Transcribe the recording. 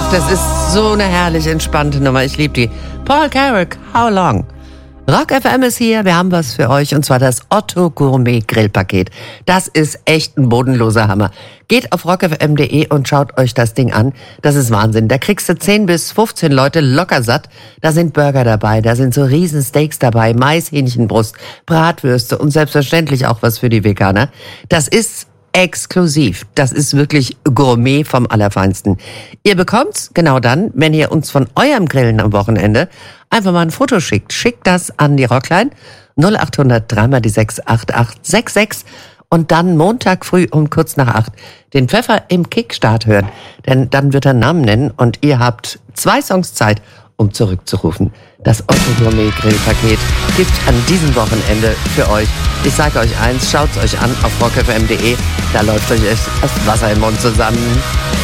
das ist so eine herrlich entspannte Nummer. Ich liebe die. Paul Carrack, How Long? Rock FM ist hier, wir haben was für euch und zwar das Otto Gourmet Grillpaket. Das ist echt ein bodenloser Hammer. Geht auf rockfm.de und schaut euch das Ding an. Das ist Wahnsinn. Da kriegst du 10 bis 15 Leute locker satt. Da sind Burger dabei, da sind so riesen Steaks dabei, Mais, Hähnchenbrust, Bratwürste und selbstverständlich auch was für die Veganer. Das ist exklusiv. Das ist wirklich Gourmet vom Allerfeinsten. Ihr bekommt's genau dann, wenn ihr uns von eurem Grillen am Wochenende einfach mal ein Foto schickt. Schickt das an die Rockline 0800 3 die 6 8866 und dann Montag früh um kurz nach 8 den Pfeffer im Kickstart hören. Denn dann wird er einen Namen nennen und ihr habt 2 Songs Zeit, um zurückzurufen. Das Otto Gourmet Grillpaket gibt's an diesem Wochenende für euch. Ich sage euch eins, schaut's euch an auf rockfm.de. Da läuft euch echt das Wasser im Mund zusammen.